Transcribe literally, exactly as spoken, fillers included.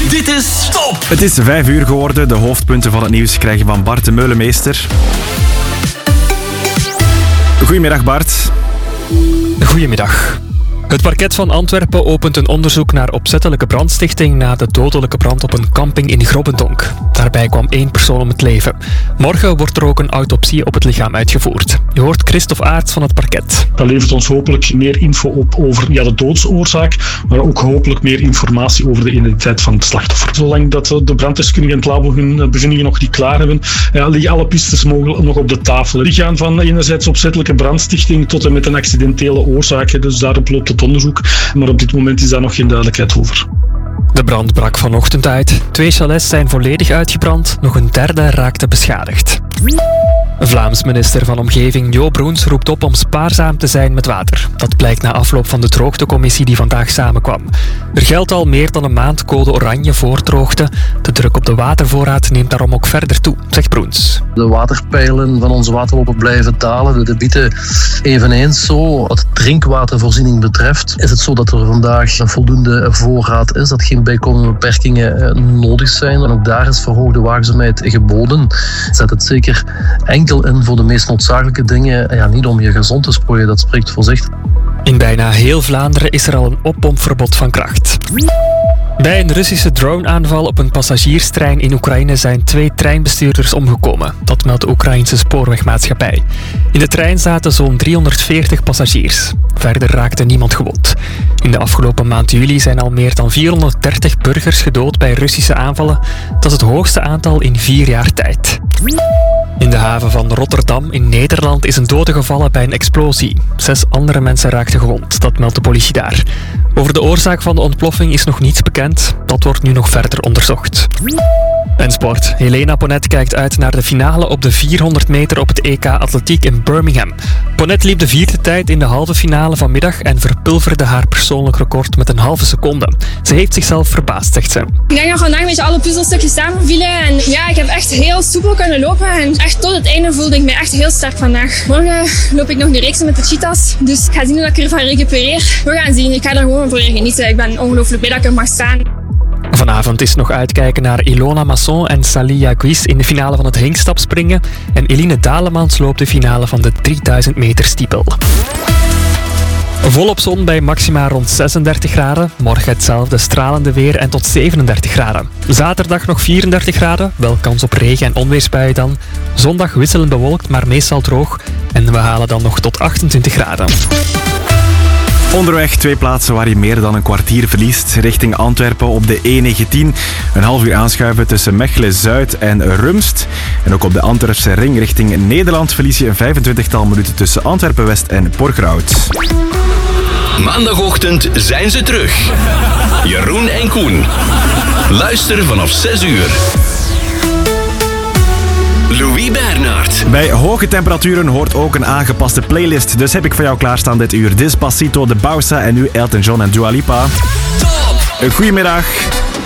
Dit is Top! Het is vijf uur geworden. De hoofdpunten van het nieuws krijgen van Bart de Meulemeester. Goedemiddag Bart. Goedemiddag. Het parket van Antwerpen opent een onderzoek naar opzettelijke brandstichting na de dodelijke brand op een camping in Grobbendonk. Daarbij kwam één persoon om het leven. Morgen wordt er ook een autopsie op het lichaam uitgevoerd. Je hoort Christophe Aerts van het parket. Dat levert ons hopelijk meer info op over ja, de doodsoorzaak, maar ook hopelijk meer informatie over de identiteit van het slachtoffer. Zolang dat de branddeskundigen en het labo hun bevindingen nog niet klaar hebben, ja, liggen alle pistes mogelijk nog op de tafel. Die gaan van enerzijds opzettelijke brandstichting tot en met een accidentele oorzaak. Dus daarop loopt het onderzoek, maar op dit moment is daar nog geen duidelijkheid over. De brand brak vanochtend uit. Twee chalets zijn volledig uitgebrand, nog een derde raakte beschadigd. Vlaams minister van Omgeving Jo Broens roept op om spaarzaam te zijn met water. Dat blijkt na afloop van de droogtecommissie die vandaag samenkwam. Er geldt al meer dan een maand code oranje voor droogte. De druk op de watervoorraad neemt daarom ook verder toe, zegt Broens. De waterpeilen van onze waterlopen blijven dalen, de debieten eveneens zo. Wat drinkwatervoorziening betreft is het zo dat er vandaag een voldoende voorraad is, dat geen bijkomende beperkingen nodig zijn. En ook daar is verhoogde waakzaamheid geboden. Zet het zeker enkel in voor de meest noodzakelijke dingen. Ja, niet om je gezond te sproeien, dat spreekt voor zich. In bijna heel Vlaanderen is er al een oppompverbod van kracht. Bij een Russische droneaanval op een passagierstrein in Oekraïne zijn twee treinbestuurders omgekomen. Dat meldt de Oekraïnse spoorwegmaatschappij. In de trein zaten zo'n driehonderdveertig passagiers. Verder raakte niemand gewond. In de afgelopen maand juli zijn al meer dan vierhonderddertig burgers gedood bij Russische aanvallen. Dat is het hoogste aantal in vier jaar tijd. In de haven van Rotterdam in Nederland is een dode gevallen bij een explosie. Zes andere mensen raakten gewond, dat meldt de politie daar. Over de oorzaak van de ontploffing is nog niets bekend. Dat wordt nu nog verder onderzocht. En sport. Helena Ponnet kijkt uit naar de finale op de vierhonderd meter op het E K Atletiek in Birmingham. Ponnet liep de vierde tijd in de halve finale vanmiddag en verpulverde haar persoonlijk record met een halve seconde. Ze heeft zichzelf verbaasd, zegt ze. Ik denk dat vandaag een beetje alle puzzelstukjes samenvielen. En ja, ik heb echt heel soepel kunnen lopen. En echt tot het einde voelde ik me echt heel sterk vandaag. Morgen loop ik nog de reeks met de cheetahs. Dus ik ga zien hoe ik ervan recupereer. We gaan zien. Ik ga er gewoon voor genieten. Ik ben ongelooflijk blij dat ik er mag staan. Vanavond is nog uitkijken naar Ilona Masson en Salia Guis in de finale van het hinkstapspringen. En Eline Dalemans loopt de finale van de drieduizend meter stiepel. Volop zon bij maxima rond zesendertig graden. Morgen hetzelfde stralende weer en tot zevenendertig graden. Zaterdag nog vierendertig graden. Wel kans op regen- en onweersbuien dan. Zondag wisselend bewolkt, maar meestal droog. En we halen dan nog tot achtentwintig graden. Onderweg twee plaatsen waar je meer dan een kwartier verliest. Richting Antwerpen op de E negentien. Een half uur aanschuiven tussen Mechelen-Zuid en Rumst. En ook op de Antwerpse ring richting Nederland verlies je een vijfentwintigtal minuten tussen Antwerpen-West en Borgerhout. Maandagochtend zijn ze terug. Jeroen en Koen. Luister vanaf zes uur. Louis Bernard. Bij hoge temperaturen hoort ook een aangepaste playlist. Dus heb ik voor jou klaarstaan dit uur Despacito, de Bausa en nu Elton John en Dua Lipa. Top! Goedemiddag.